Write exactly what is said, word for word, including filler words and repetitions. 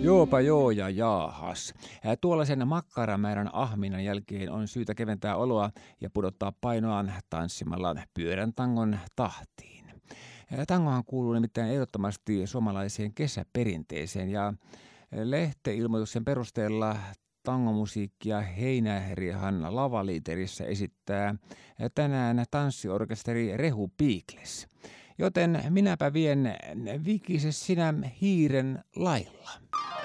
Joopa joo ja jaahas. Ää, Tuollaisen makkaramäärän ahminan jälkeen on syytä keventää oloa ja pudottaa painoaan tanssimalla pyörän tangon tahtiin. Ää, Tangohan kuuluu nimittäin ehdottomasti suomalaiseen kesäperinteeseen ja lehteilmoituksen perusteella tangomusiikkia Heinärihan lavaliiterissä esittää tänään tanssiorkesteri Rehu Piikles. Joten minäpä vien vikise sinä hiiren lailla.